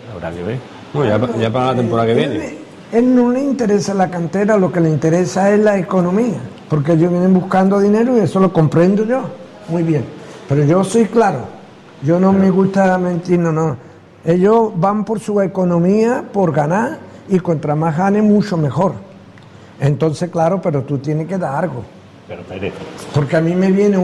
Bueno, ya para la temporada que viene. Él no le interesa la cantera, lo que le interesa es la economía, porque ellos vienen buscando dinero y eso lo comprendo yo muy bien. Pero yo soy claro, yo no me gusta mentir, no. Ellos van por su economía, por ganar, y contra más gane, mucho mejor. Entonces, claro, pero tú tienes que dar algo. Porque a mí me viene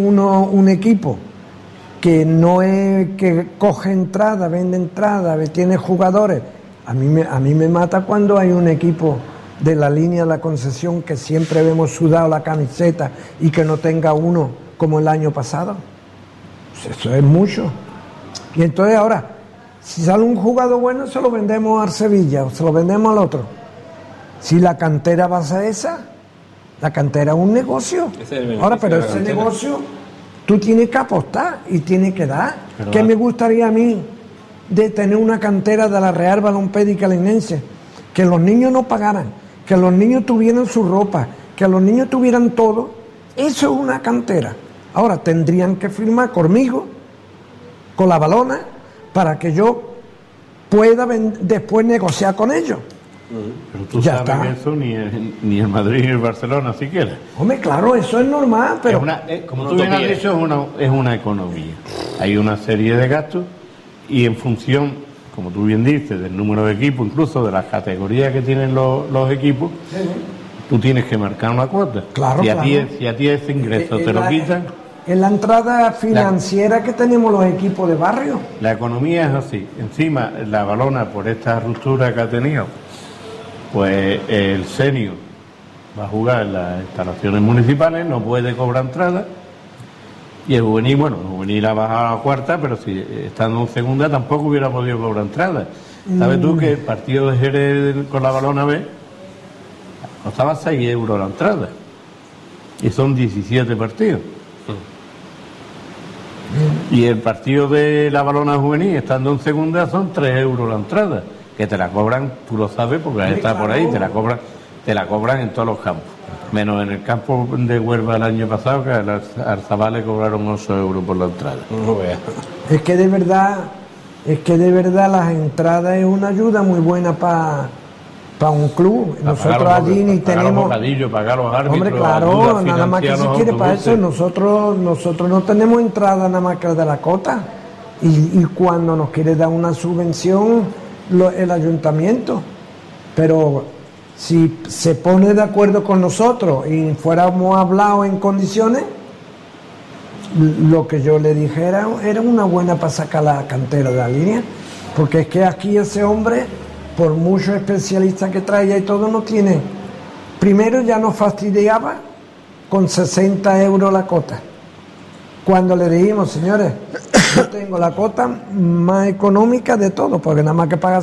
un equipo que no es que coge entrada, vende entrada, tiene jugadores. A mí me mata cuando hay un equipo de la línea de la Concesión que siempre vemos sudado la camiseta y que no tenga uno como el año pasado. Pues eso es mucho. Y entonces ahora, si sale un jugador bueno, se lo vendemos al Sevilla o se lo vendemos al otro. Si la cantera va a ser esa, la cantera es un negocio. Ahora, pero ese negocio tú tienes que apostar y tienes que dar. ¿Qué me gustaría a mí de tener una cantera de la Real Balompédica Linense? Que los niños no pagaran, que los niños tuvieran su ropa, que los niños tuvieran todo. Eso es una cantera. Ahora tendrían que firmar conmigo, con la Balona, para que yo pueda después negociar con ellos. Pero tú Ya sabes está. que eso ni el Madrid ni el Barcelona siquiera. Hombre, claro, eso es normal, pero... Como tú bien has dicho, es una economía. Hay una serie de gastos y en función, como tú bien dices, del número de equipos, incluso de las categorías que tienen los equipos, tú tienes que marcar una cuota. Claro, si claro. a ti ese ingreso te lo quitan... En la entrada financiera que tenemos los equipos de barrio. La economía es así. Encima, la Balona, por esta ruptura que ha tenido, pues el senior va a jugar en las instalaciones municipales, no puede cobrar entrada, y el juvenil ha bajado a la cuarta, pero si estando en segunda tampoco hubiera podido cobrar entrada. ¿Sabes tú que el partido de Jerez con la Balona B costaba 6 euros la entrada? Y son 17 partidos. Y el partido de la Balona juvenil, estando en segunda, son 3 euros la entrada, que te la cobran, tú lo sabes, porque está por ahí, te la cobran en todos los campos. Menos en el campo de Huelva el año pasado, que al Arzabal le cobraron 8 euros por la entrada. Es que de verdad las entradas es una ayuda muy buena para un club. Nosotros allí ni tenemos... Pagar los árbitros, hombre, claro, nada más que si quiere para eso. Nosotros no tenemos entrada nada más que de la cota. Y cuando nos quiere dar una subvención, el ayuntamiento. Pero si se pone de acuerdo con nosotros y fuéramos hablados en condiciones, lo que yo le dije era una buena para sacar la cantera de la línea. Porque es que aquí ese hombre, por muchos especialistas que traía y todo, no tiene. Primero ya nos fastidiaba con 60 euros la cota. Cuando le dijimos, señores, yo tengo la cota más económica de todo, porque nada más que paga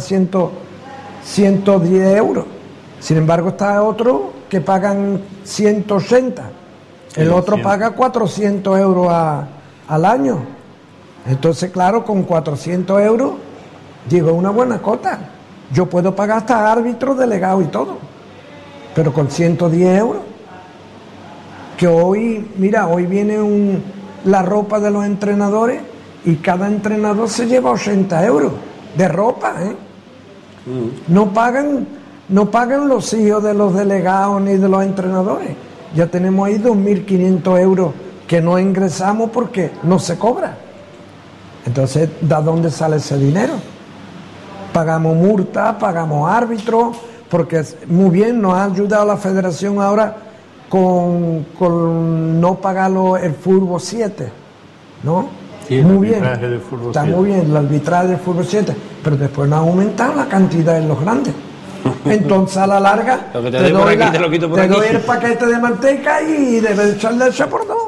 110 euros. Sin embargo, está otro que pagan 180. El otro paga 400 euros al año. Entonces, claro, con 400 euros, digo, una buena cota. Yo puedo pagar hasta árbitro, delegado y todo, pero con 110 euros. Que hoy viene la ropa de los entrenadores y cada entrenador se lleva 80 euros de ropa, ¿eh? No pagan los hijos de los delegados ni de los entrenadores. Ya tenemos ahí 2.500 euros que no ingresamos porque no se cobra. Entonces, ¿de dónde sale ese dinero? Pagamos multas, pagamos árbitros, porque muy bien nos ha ayudado la federación ahora con no pagar el fútbol 7, ¿no? Sí, muy bien, del fútbol está 7. muy bien el arbitraje del fútbol 7, pero después nos ha aumentado la cantidad en los grandes. Entonces a la larga lo que te doy por aquí, te lo quito por aquí. doy el paquete de manteca y debes echarle el por dos.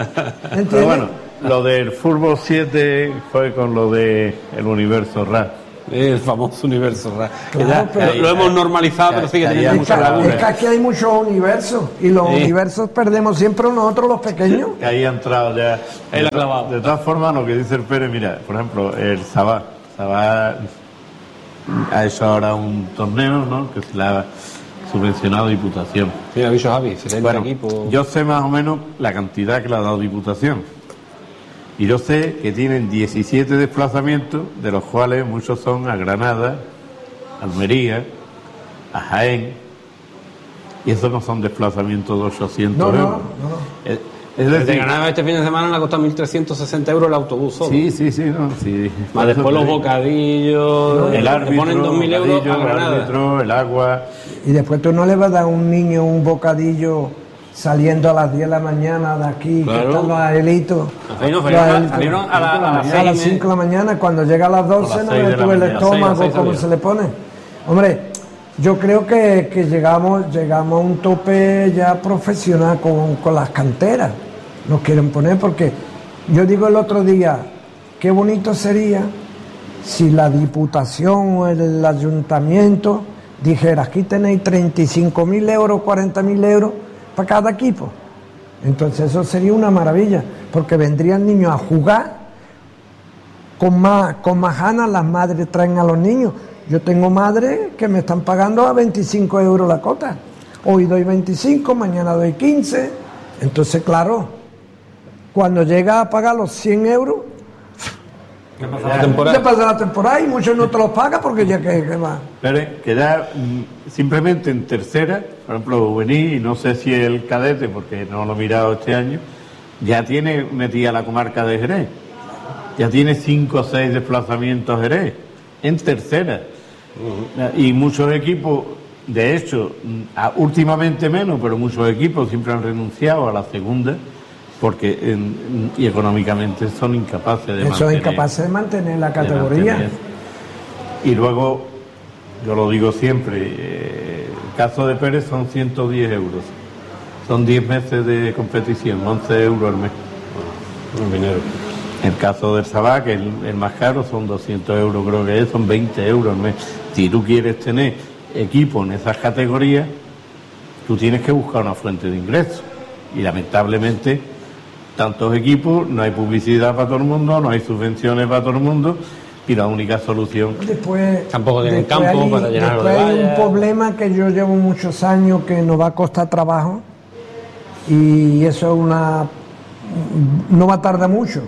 ¿Entiendes? Pero bueno, lo del fútbol 7 fue con lo de el Universo RAS. El famoso universo. Que Claro, ya pero- lo hemos normalizado, pero sigue teniendo mucha Es laguna. que aquí hay muchos universos y los Sí. universos perdemos siempre nosotros los pequeños. Que ahí ha entrado ya. Ahí lo ha clavado. De todas formas, lo que dice el Pérez, mira, por ejemplo, el Sabá ha hecho ahora un torneo, ¿no? Que se le ha subvencionado Diputación. Mira, bicho Javi, 70 Bueno, equipos. yo sé más o menos la cantidad que le ha dado Diputación. Y yo sé que tienen 17 desplazamientos, de los cuales muchos son a Granada, Almería, a Jaén. Y esos no son desplazamientos de 800 No, euros. no. Es Desde decir, Granada este fin de semana le ha costado 1.360 euros el autobús solo. sí, no, sí. Más después los bocadillos, El le árbitro, ponen 2.000 euros a bocadillo, el Granada. árbitro, el agua. Y después tú no le vas a dar a un niño un bocadillo saliendo a las 10 de la mañana de aquí, Claro. que están los aelitos. Ahí no, Los salieron aelitos. salieron a las A las 6. 5 de la mañana, cuando llega a las 12 A las no 6 le de la tuve el mañana, estómago, 6 como salía. se le pone. Hombre, yo creo que llegamos a un tope ya profesional con las canteras. Nos quieren poner porque yo digo el otro día, qué bonito sería si la Diputación o el Ayuntamiento dijera, aquí tenéis 35.000 euros, 40.000 euros para cada equipo. Entonces eso sería una maravilla, porque vendrían niños a jugar con más ganas, las madres traen a los niños. Yo tengo madres que me están pagando a 25 euros la cota. Hoy doy 25, mañana doy 15. Entonces, claro, cuando llega a pagar los 100 euros, ¿Qué pasa la temporada? ya pasa la temporada y muchos no te los pagan porque ya que va. Pero que ya simplemente en tercera, por ejemplo, juvenil, y no sé si el cadete, porque no lo he mirado este año, ya tiene metida la comarca de Jerez. Ya tiene 5 o 6 desplazamientos Jerez, en tercera. Y muchos equipos, de hecho, últimamente menos, pero muchos equipos siempre han renunciado a la segunda, porque y económicamente son incapaces de Eso mantener. es incapaces de mantener la de categoría. mantener. Y luego, yo lo digo siempre, el caso de Pérez son 110 euros. Son 10 meses de competición, 11 euros al mes. Un dinero. El caso del Sabá, que es el más caro, son 200 euros, creo que es, son 20 euros al mes. Si tú quieres tener equipo en esas categorías, tú tienes que buscar una fuente de ingresos. Y lamentablemente, tantos equipos, no hay publicidad para todo el mundo, no hay subvenciones para todo el mundo, y la única solución. Después, Tampoco tienen después campo para llenarlo de después hay un vallas. problema que yo llevo muchos años que nos va a costar trabajo y eso es no va a tardar mucho.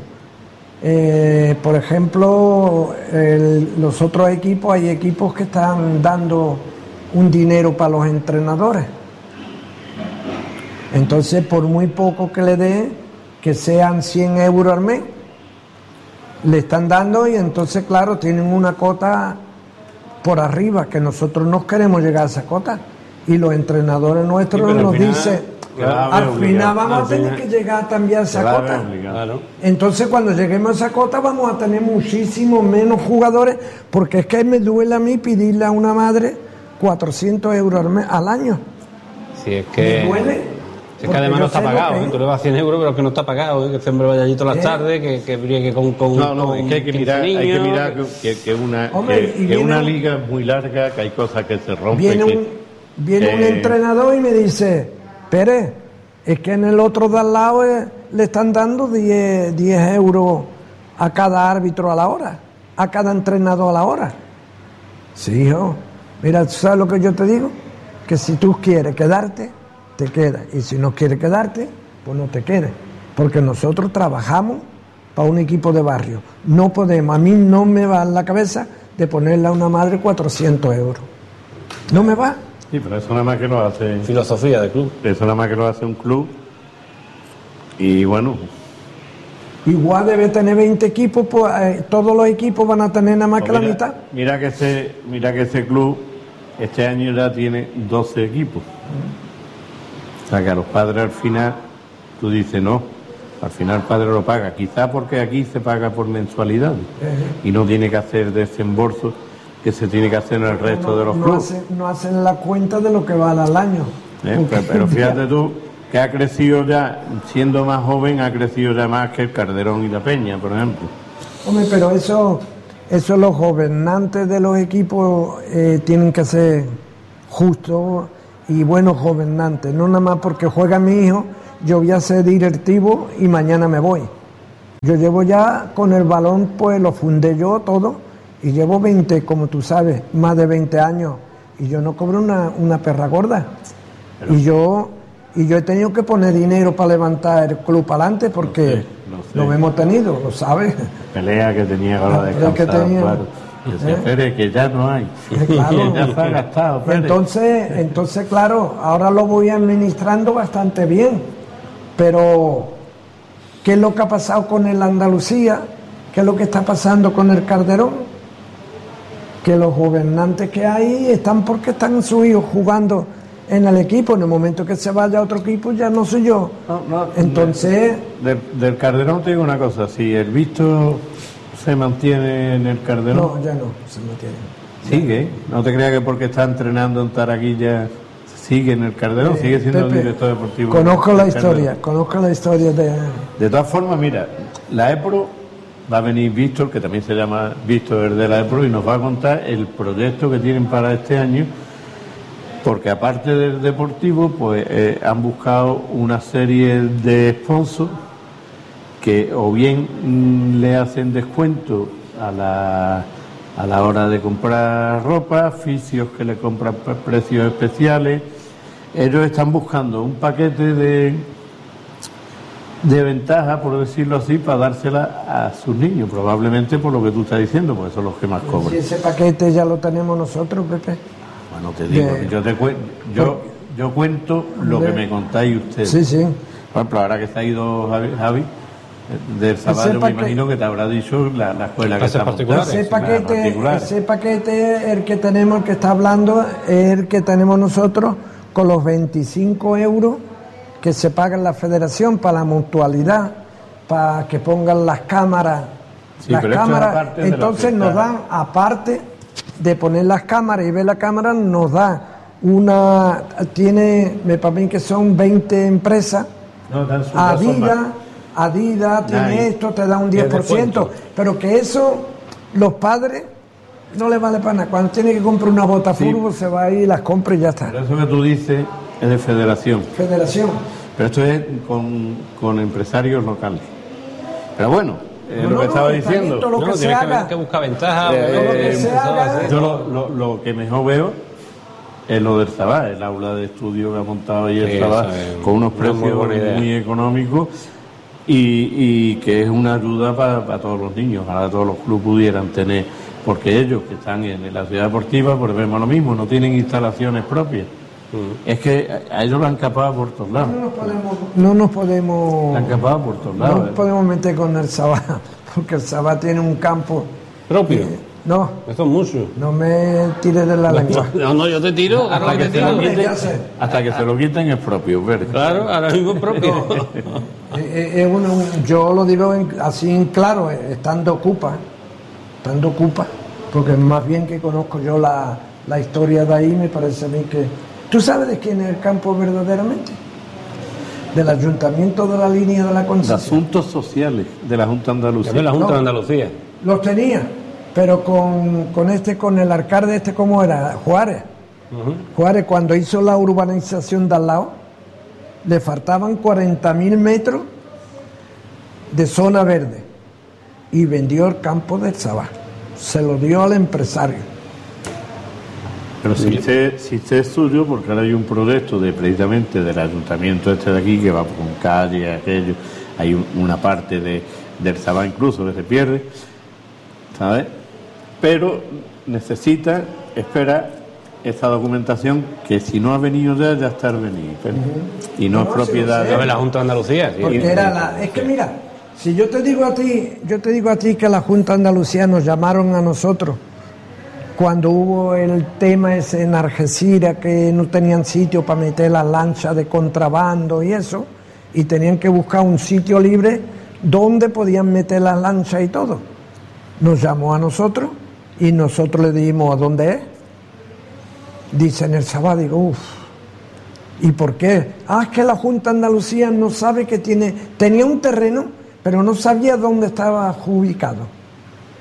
Por ejemplo, los otros equipos, hay equipos que están dando un dinero para los entrenadores. Entonces, por muy poco que le dé, que sean 100 euros al mes, le están dando y entonces, claro, tienen una cota por arriba, que nosotros no queremos llegar a esa cota. Y los entrenadores nuestros Sí, pero al nos final, dicen, claro, al obligado. final vamos Al a tener final. que llegar también a esa cota. Claro. Entonces, cuando lleguemos a esa cota, vamos a tener muchísimo menos jugadores, porque es que me duele a mí pedirle a una madre 400 euros al año. Si es Me que. duele. Si es que además no está Porque yo sé lo pagado, que ¿eh? es. Tú le vas a 100 euros, pero que no está pagado, ¿eh? Que este hombre vaya allí todas las tardes, que briegue con No, es que hay que 15 mirar, niños, que una, Hombre, y que una viene- liga es muy larga, que hay cosas que se rompen. Viene que- un entrenador y me dice, Pérez, es que en el otro de al lado le están dando 10 euros a cada árbitro a la hora, a cada entrenador a la hora. Sí, hijo. Mira, ¿tú sabes lo que yo te digo? Que si tú quieres quedarte, te quedas. Y si no quieres quedarte, pues no te quedes. Porque nosotros trabajamos para un equipo de barrio. No podemos, a mí no me va en la cabeza de ponerle a una madre 400 euros. No me va. Sí, pero eso nada más que lo hace. filosofía de club. Eso nada más que lo hace un club. Y bueno, Igual debe tener 20 equipos, pues todos los equipos van a tener nada más que la mira, mitad. mira que ese club este año ya tiene 12 equipos. O sea que a los padres al final, tú dices no, al final el padre lo paga. Quizá porque aquí se paga por mensualidad y no tiene que hacer desembolso que se tiene que hacer en el resto de los clubes. No hacen la cuenta de lo que vale al año. Pero fíjate tú que ha crecido ya, siendo más joven, ha crecido ya más que el Calderón y la Peña, por ejemplo. Hombre, pero eso eso los gobernantes de los equipos tienen que ser justos y buenos gobernantes, no nada más porque juega mi hijo, yo voy a ser directivo y mañana me voy. Yo llevo ya con el balón, pues lo fundé yo todo, y llevo 20, como tú sabes, más de 20 años, y yo no cobro una perra gorda. Pero... Y yo he tenido que poner dinero para levantar el club para adelante, porque lo hemos tenido, lo sabes. Pelea que tenía ahora de claro. Que ya no hay. Claro. Que ya se ha gastado. Entonces, claro, ahora lo voy administrando bastante bien, pero... ¿Qué es lo que ha pasado con el Andalucía? ¿Qué es lo que está pasando con el Calderón? Que los gobernantes que hay están porque están sus hijos jugando en el equipo. En el momento que se vaya a otro equipo ya no soy yo. Entonces... Del Calderón te digo una cosa, si el visto se mantiene en el Calderón... No, ya no, se mantiene. ¿Sigue? No te creas que porque está entrenando en Taraquilla... Sigue en el Calderón, sigue siendo Pepe, director deportivo. Conozco la historia de... De todas formas, mira, la EPRO va a venir Víctor, que también se llama Víctor de la EPRO, y nos va a contar el proyecto que tienen para este año, porque aparte del deportivo, pues han buscado una serie de sponsors que o bien le hacen descuento a la hora de comprar ropa, fisios que le compran precios especiales. Ellos están buscando un paquete de ventaja, por decirlo así, para dársela a sus niños, probablemente por lo que tú estás diciendo, porque son los que más cobran. Si ese paquete ya lo tenemos nosotros, Pepe. Bueno, te digo, yo cuento lo que me contáis ustedes. Sí. Por ejemplo, ahora que se ha ido Javi del Saballo, me imagino que te habrá dicho la escuela que está montada. Ese paquete, el que tenemos, el que está hablando, es el que tenemos nosotros con los 25 euros que se pagan la federación para la mutualidad, para que pongan las cámaras. Sí, Entonces nos dan, aparte de poner las cámaras y ver la cámara, nos da me parece que son 20 empresas, Adidas tiene esto, te da un 10%, pero que eso los padres no les vale para nada. Cuando tiene que comprar una bota fútbol, se va ahí, las compra y ya está. Pero eso que tú dices es de federación. Pero esto es con empresarios locales. Pero bueno, lo que estaba diciendo. Tienes que buscar ventaja. Yo lo que mejor veo es lo del Sabá, el aula de estudio que ha montado ahí el Sabá, con unos precios muy económicos. Y que es una ayuda para todos los niños, para todos los clubes pudieran tener, porque ellos que están en la ciudad deportiva, pues vemos lo mismo, no tienen instalaciones propias. Es que a ellos lo han capado por todos lados. No nos podemos... Lo han capado por todos lados. No nos podemos meter con el Sabá, porque el Sabá tiene un campo... ¿Propio? No. Eso es mucho. No me tires de la lengua. No, yo te tiro. Hasta que se lo quiten es propio, ¿verdad? Claro, ahora mismo es propio. Yo lo digo así en claro, estando ocupa, porque más bien que conozco yo la historia de ahí, me parece a mí que... ¿Tú sabes de quién es el campo verdaderamente? Del Ayuntamiento de la Línea de la Concepción. De Asuntos Sociales de la Junta de Andalucía. De la Junta de Andalucía. Los tenía, pero con el alcalde ¿cómo era? Juárez. Juárez, cuando hizo la urbanización de al lado, le faltaban 40.000 metros de zona verde y vendió el campo del Sabá. Se lo dio al empresario. Pero si usted es suyo, porque ahora hay un proyecto precisamente del ayuntamiento de aquí que va con calle, aquello, hay una parte del Sabá incluso que se pierde, ¿sabes? Pero necesita esperar esta documentación que si no ha venido ya está venido. Y no es propiedad de la Junta de Andalucía. Sí. Porque es que mira, si yo te digo a ti que la Junta de Andalucía nos llamaron a nosotros cuando hubo el tema ese en Algeciras, que no tenían sitio para meter las lanchas de contrabando y eso, y tenían que buscar un sitio libre donde podían meter las lanchas y todo. Nos llamó a nosotros y nosotros le dijimos, ¿a dónde es? Dice en el Sabá. Digo, ¿y por qué? Es que la Junta de Andalucía no sabe que tenía un terreno, pero no sabía dónde estaba ubicado.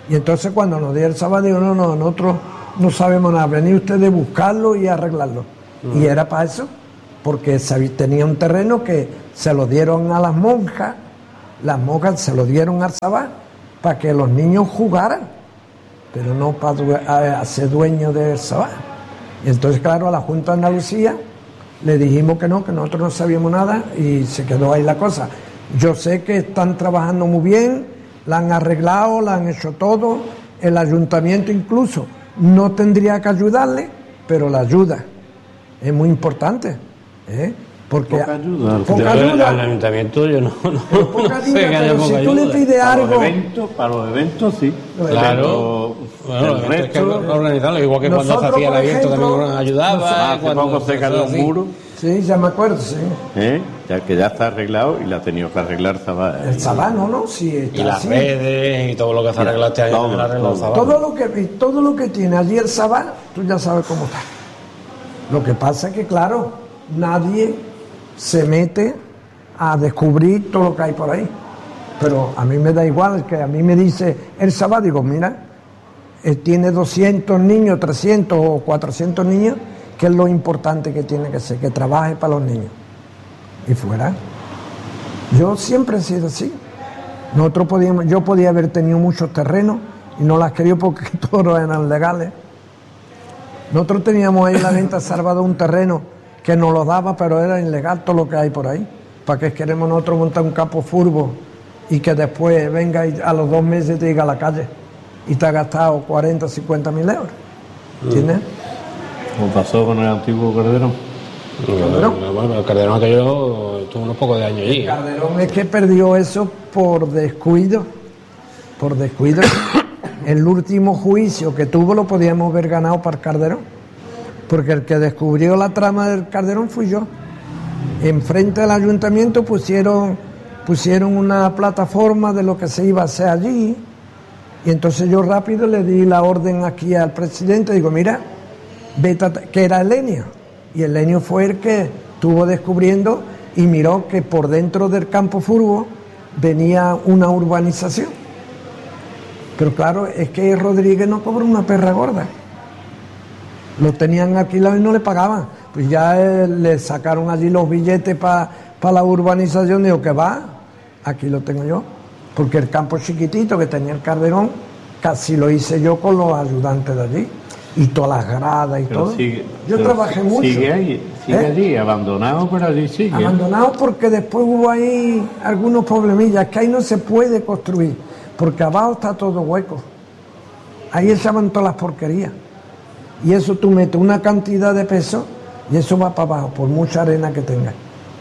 Y entonces cuando nos dio el sábado, digo, no, nosotros no sabemos nada, venid ustedes a buscarlo y a arreglarlo. Y era para eso, porque tenía un terreno que se lo dieron a las monjas se lo dieron al Sabá para que los niños jugaran, pero no para ser dueño del Sabá. Y entonces, claro, a la Junta de Andalucía le dijimos que nosotros no sabíamos nada y se quedó ahí la cosa. Yo sé que están trabajando muy bien, la han arreglado, la han hecho todo, el ayuntamiento incluso no tendría que ayudarle, pero la ayuda es muy importante, porque Poca ayuda. poca ayuda. Al ayuntamiento yo no Poca ayuda, sé que haya pero poca si tú le ayuda. pides algo, Para los eventos sí. Claro. Bueno, el es que resto, organizarlo, igual que cuando se nosotros, hacía el por abierto ejemplo, también ayudaba. hace poco se cayó un muro, sí, ya me acuerdo, sí. ya que ya está arreglado y la ha tenido que arreglar Zabá. El Sabá, no, sí está Y las así. redes y todo lo que se arreglado este año todo, también lo arregló todo. Zabal. Todo lo que tiene allí el Sabá, tú ya sabes cómo está. Lo que pasa es que, claro, nadie se mete a descubrir todo lo que hay por ahí. Pero a mí me da igual, que a mí me dice el Sabá, digo, mira, tiene 200 niños, 300 o 400 niños, que es lo importante que tiene que ser, que trabaje para los niños. Y fuera. Yo siempre he sido así. Yo podía haber tenido muchos terrenos y no las quería porque todos eran legales. Nosotros teníamos ahí en la venta Salvador un terreno que nos lo daba, pero era ilegal todo lo que hay por ahí. ¿Para qué queremos nosotros montar un campo furbo y que después venga y a los 2 meses te diga a la calle y te ha gastado 40 o 50 mil euros? ¿Entiendes? Como pasó con el antiguo Calderón. Bueno, el Calderón aquello tuvo unos pocos de años allí. Calderón es que perdió eso por descuido. Por descuido. El último juicio que tuvo lo podíamos haber ganado para el Calderón. Porque el que descubrió la trama del Calderón fui yo. Enfrente del ayuntamiento pusieron una plataforma de lo que se iba a hacer allí. Y entonces yo rápido le di la orden aquí al presidente. Digo, mira, vete que era Elenio. Y Elenio fue el que estuvo descubriendo y miró que por dentro del campo furbo venía una urbanización. Pero claro, es que Rodríguez no cobró una perra gorda. Lo tenían alquilado y no le pagaban. Pues ya le sacaron allí los billetes para la urbanización. Digo, que va, aquí lo tengo yo. Porque el campo chiquitito que tenía el Calderón, casi lo hice yo con los ayudantes de allí. Y todas las gradas y Pero todo. sigue- Yo pero trabajé mucho. Sigue allí, abandonado, pero allí sigue. Abandonado porque después hubo ahí algunos problemillas, que ahí no se puede construir, porque abajo está todo hueco. Ahí echaban todas las porquerías. Y eso tú metes una cantidad de peso y eso va para abajo, por mucha arena que tenga.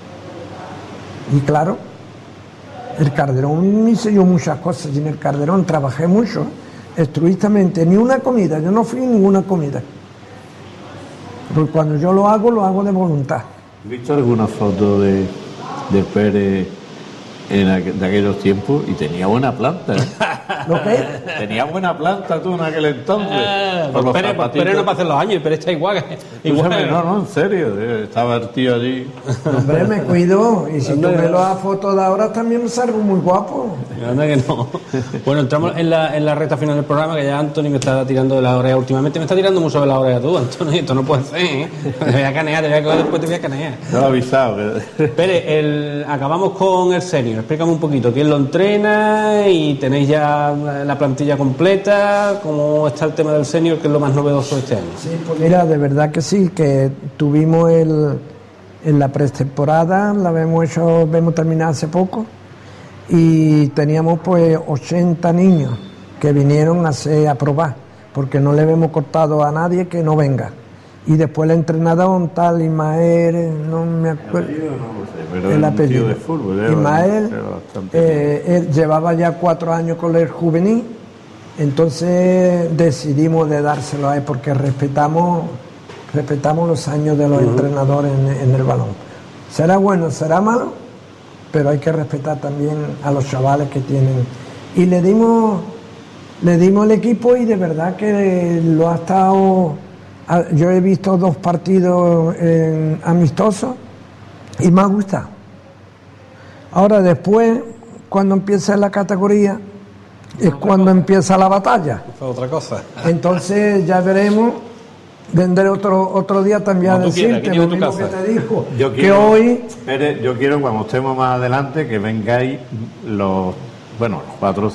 Y claro, el Calderón hice yo muchas cosas, y en el Calderón trabajé mucho, altruistamente, ni una comida, yo no fui a ninguna comida. Porque cuando yo lo hago de voluntad. ¿Has visto alguna foto de Pérez de aquellos tiempos? Y tenía buena planta, ¿eh? ¿Lo que es? Tenía buena planta tú en aquel entonces. Con los Pérez zapatitos. no para hacer los años, pero está igual. Escúchame, no, en serio. Estaba el tío allí. Hombre, me cuido. Y si tú me lo das fotos de ahora, también me salgo muy guapo. Anda que no. Bueno, entramos en la recta final del programa, que ya Anthony me está tirando de la oreja últimamente. Me está tirando mucho de la oreja tú, Anthony. Esto no puede ser, ¿eh? Te voy a canear, después te voy a canear. No lo he avisado. Pérez, acabamos con el senior. Explícame un poquito quién lo entrena y tenéis ya la plantilla completa. ¿Cómo está el tema del senior, que es lo más novedoso de este año? Sí, pues mira, de verdad que sí, que tuvimos en la pretemporada, la hemos terminado hace poco, y teníamos pues 80 niños que vinieron a probar, porque no le habíamos cortado a nadie que no venga. Y después el entrenador, un tal Ismael, no me acuerdo el apellido, de fútbol, Ismael, él llevaba ya 4 años con el juvenil, entonces decidimos de dárselo a él porque respetamos los años de los entrenadores en el balón. Será bueno, será malo, pero hay que respetar también a los chavales que tienen. Y le dimos el equipo y de verdad que lo ha estado. Yo he visto 2 partidos amistosos y me ha gustado. Ahora después, cuando empiece la categoría, es cuando empieza la batalla. Fue otra cosa. Entonces ya veremos. Vendré otro día también Como a tú quieras, decirte que lo lleve tu mismo que casa. te dijo. Yo Que quiero, hoy Pérez, yo quiero cuando estemos más adelante que vengáis los 4